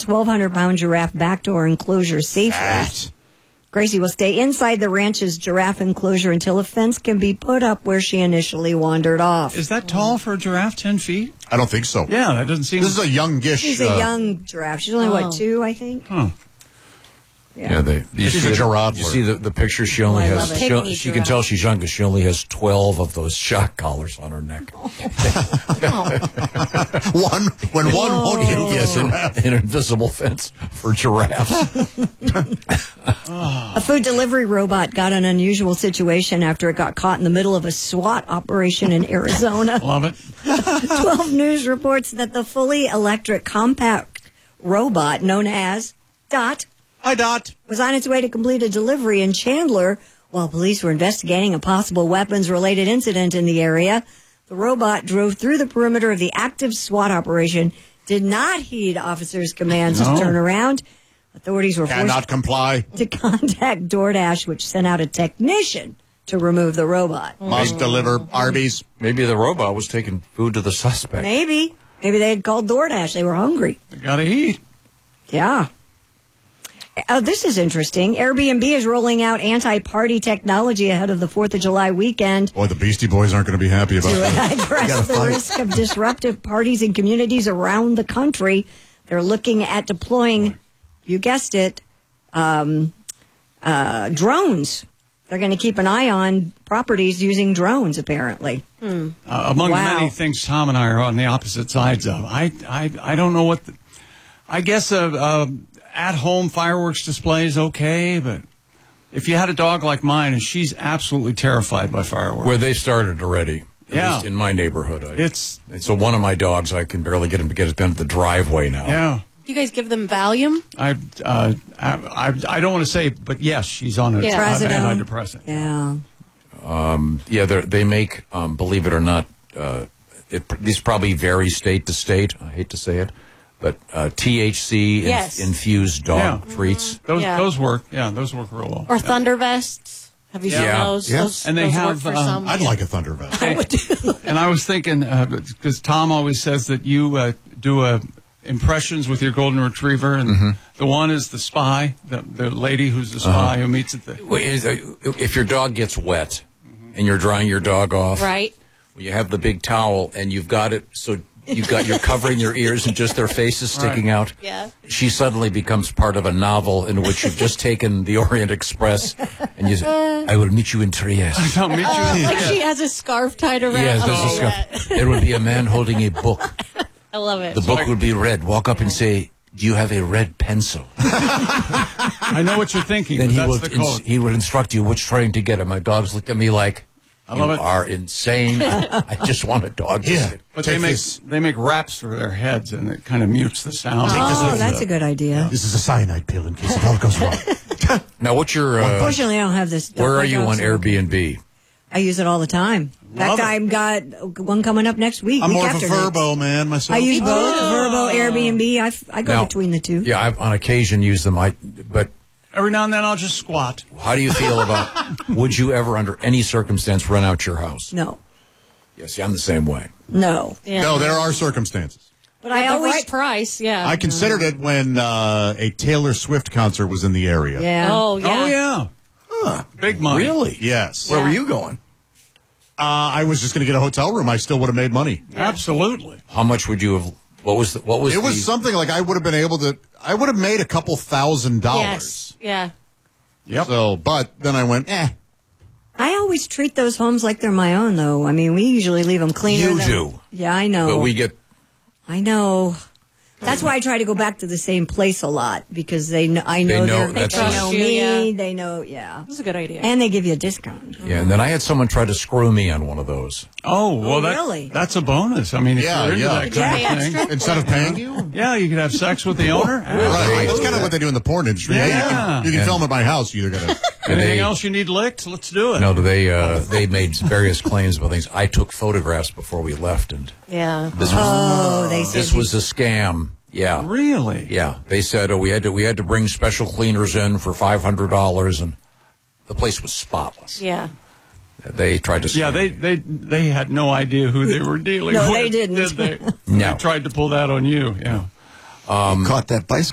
1,200-pound giraffe back to her enclosure safely. Gracie will stay inside the ranch's giraffe enclosure until a fence can be put up where she initially wandered off. Is that tall for a giraffe, 10 feet? I don't think so. Yeah, that doesn't seem... This is a youngish... She's a young giraffe. She's only, 2, I think? Huh. Yeah, she's a giraffe. You see the picture? She only has. She can tell she's young because she only has 12 of those shock collars on her neck. One won't hit Yes, an invisible fence for giraffes. A food delivery robot got an unusual situation after it got caught in the middle of a SWAT operation in Arizona. Love it. 12 News reports that the fully electric compact robot known as Dot Hi, Dot. was on its way to complete a delivery in Chandler while police were investigating a possible weapons-related incident in the area. The robot drove through the perimeter of the active SWAT operation, did not heed officers' commands to turn around. Authorities were forced comply. to contact DoorDash, which sent out a technician to remove the robot. Must deliver Arby's. Maybe the robot was taking food to the suspect. Maybe they had called DoorDash. They were hungry. You gotta eat. Yeah. This is interesting. Airbnb is rolling out anti-party technology ahead of the 4th of July weekend Boy, the Beastie Boys aren't going to be happy about to that. address the risk of disruptive parties in communities around the country. They're looking at deploying, you guessed it, drones. They're going to keep an eye on properties using drones, apparently. Among many things Tom and I are on the opposite sides of. I don't know what... I guess at-home fireworks display is okay, but if you had a dog like mine, and she's absolutely terrified by fireworks. Where they started already. At least in my neighborhood. So one of my dogs, I can barely get him to get it down to the driveway now. Yeah. You guys give them Valium? I don't want to say, but yes, she's on an antidepressant. Yeah. They make, believe it or not, these probably vary state to state. I hate to say it, but THC infused dog treats. Those work. Yeah, those work real well. Or Thunder Vests. Have you seen those? Yes. And they have. I'd like a Thunder Vest. I would too. And I was thinking, because Tom always says that you do impressions with your golden retriever, and the one is the spy, the lady who's the spy who meets at the... If your dog gets wet and you're drying your dog off, right? You have the big towel and you've got it, so you're covering your ears and just their faces sticking out. Yeah. She suddenly becomes part of a novel in which you've just taken the Orient Express and you say, I will meet you in Trieste. I'll meet you in Like she has a scarf tied around. Yes, there's a scarf. There will be a man holding a book. I love it. The book will be red. Walk up and say, do you have a red pencil? I know what you're thinking, Then but he will instruct you which train to get. And my dogs looked at me like, you are insane. I just want a dog. Yeah. But they make wraps for their heads, and it kind of mutes the sound. Oh, that's a good idea. This is a cyanide pill in case it all goes wrong. Now, what's your... Unfortunately, I don't have this. Where are you on Airbnb? I use it all the time. In fact, I've got one coming up next week. I'm more of a Verbo man myself. I use both Verbo, Airbnb. I go between the two. Yeah, I on occasion use them. But every now and then I'll just squat. How do you feel about, would you ever under any circumstance rent out your house? No. Yes, I'm the same way. No. Yeah. No, there are circumstances. But I always... right price, yeah. I considered it when a Taylor Swift concert was in the area. Yeah. Oh, yeah. Oh, yeah. Huh. Big money. Really? Yes. Where were you going? I was just going to get a hotel room. I still would have made money. Yeah. Absolutely. How much would you have... What was it was something like I would have been able to... I would have made a couple $1,000. Yes. Yeah. Yep. So, but then I went, I always treat those homes like they're my own, though. I mean, we usually leave them cleaner. You do. Yeah, I know. But we get... I know. That's why I try to go back to the same place a lot, because they know me, they know That's a good idea. and they give you a discount. Yeah, and then I had someone try to screw me on one of those. Oh, well, really? That's a bonus. I mean, if you're into that kind of thing. instead of paying you? Yeah, you could have sex with the owner. Right. That's kind of what they do in the porn industry. Yeah. You can film at my house. You either got to... Anything else you need licked? Let's do it. No, they made various claims about things. I took photographs before we left, and this was a scam. Yeah. Really? Yeah. They said we had to bring special cleaners in for $500, and the place was spotless. Yeah. They tried to. Yeah, they had no idea who they were dealing with. No, they didn't. Did they? No. They tried to pull that on you. Yeah. Caught that bicycle.